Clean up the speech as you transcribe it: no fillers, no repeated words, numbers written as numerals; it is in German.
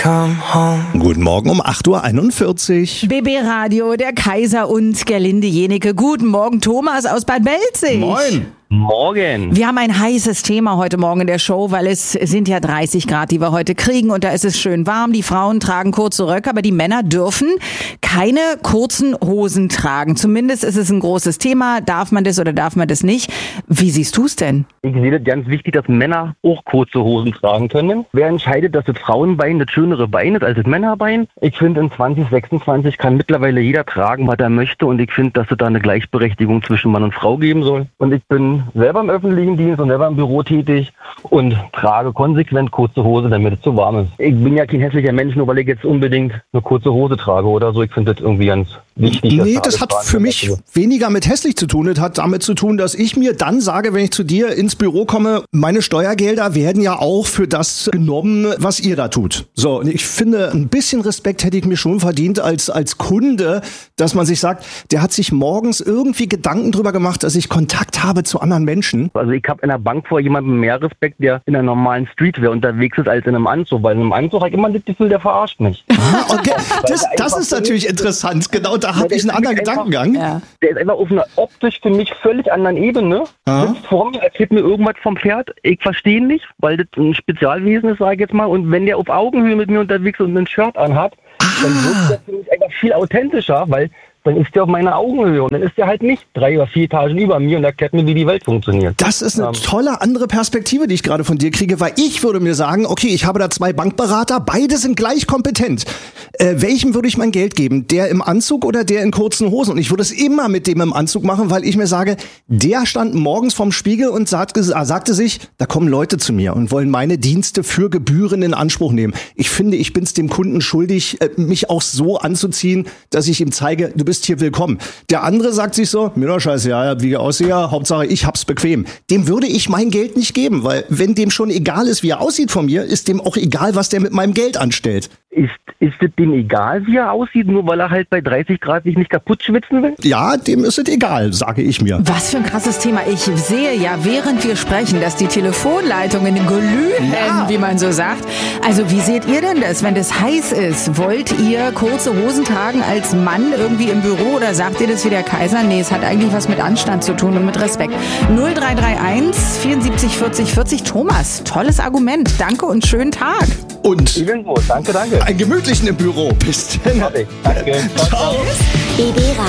come home. Guten Morgen um 8.41 Uhr. BB Radio, der Kaiser und Gerlinde Jenecke. Guten Morgen, Thomas aus Bad Belzig. Moin. Morgen. Wir haben ein heißes Thema heute Morgen in der Show, weil es sind ja 30 Grad, die wir heute kriegen und da ist es schön warm. Die Frauen tragen kurze Röcke, aber die Männer dürfen keine kurzen Hosen tragen. Zumindest ist es ein großes Thema. Darf man das oder darf man das nicht? Wie siehst du es denn? Ich sehe das ganz wichtig, dass Männer auch kurze Hosen tragen können. Wer entscheidet, dass das Frauenbein das schönere Bein ist als das Männerbein? Ich finde, in 2026 kann mittlerweile jeder tragen, was er möchte und ich finde, dass es da eine Gleichberechtigung zwischen Mann und Frau geben soll. Und ich bin selber im öffentlichen Dienst und selber im Büro tätig und trage konsequent kurze Hose, damit es zu warm ist. Ich bin ja kein hässlicher Mensch, nur weil ich jetzt unbedingt eine kurze Hose trage oder so. Ich finde das irgendwie ganz wichtig. Nee, das hat für mich weniger mit hässlich zu tun. Das hat damit zu tun, dass ich mir dann sage, wenn ich zu dir ins Büro komme, meine Steuergelder werden ja auch für das genommen, was ihr da tut. So, und ich finde, ein bisschen Respekt hätte ich mir schon verdient als Kunde, dass man sich sagt, der hat sich morgens irgendwie Gedanken drüber gemacht, dass ich Kontakt habe zu anderen Menschen. Also ich habe in der Bank vor jemandem mehr Respekt, der in einer normalen Streetwear unterwegs ist, als in einem Anzug. Weil in einem Anzug habe ich immer das Gefühl, der verarscht mich. Ah, okay. Das ist natürlich interessant. Genau, da habe ich einen anderen Gedankengang. Ja. Der ist einfach auf einer optisch für mich völlig anderen Ebene. Sitzt vor mir, erzählt mir irgendwas vom Pferd. Ich verstehe ihn nicht, weil das ein Spezialwesen ist, sage ich jetzt mal. Und wenn der auf Augenhöhe mit mir unterwegs ist und ein Shirt anhat, dann wird der für mich einfach viel authentischer, weil dann ist der auf meiner Augenhöhe und dann ist der halt nicht 3 oder 4 Etagen über mir und erklärt mir, wie die Welt funktioniert. Das ist eine tolle andere Perspektive, die ich gerade von dir kriege, weil ich würde mir sagen, okay, ich habe da 2 Bankberater, beide sind gleich kompetent. Welchem würde ich mein Geld geben? Der im Anzug oder der in kurzen Hosen? Und ich würde es immer mit dem im Anzug machen, weil ich mir sage, der stand morgens vorm Spiegel und sagte sich, da kommen Leute zu mir und wollen meine Dienste für Gebühren in Anspruch nehmen. Ich finde, ich bin es dem Kunden schuldig, mich auch so anzuziehen, dass ich ihm zeige, du bist hier willkommen. Der andere sagt sich so, mir doch scheiße, ja, wie ich aussehe, Hauptsache ich hab's bequem. Dem würde ich mein Geld nicht geben, weil wenn dem schon egal ist, wie er aussieht von mir, ist dem auch egal, was der mit meinem Geld anstellt. Ist es dem egal, wie er aussieht, nur weil er halt bei 30 Grad sich nicht kaputt schwitzen will? Ja, dem ist es egal, sage ich mir. Was für ein krasses Thema. Ich sehe ja, während wir sprechen, dass die Telefonleitungen glühen, wie man so sagt. Also wie seht ihr denn das, wenn das heiß ist? Wollt ihr kurze Hosen tragen als Mann irgendwie im Büro oder sagt ihr das wie der Kaiser? Nee, es hat eigentlich was mit Anstand zu tun und mit Respekt. 0331 74 40 40. Thomas, tolles Argument. Danke und schönen Tag. Und Ebenso, danke. einen gemütlichen im Büro. Bis dann. Danke. Ciao. BB Radio.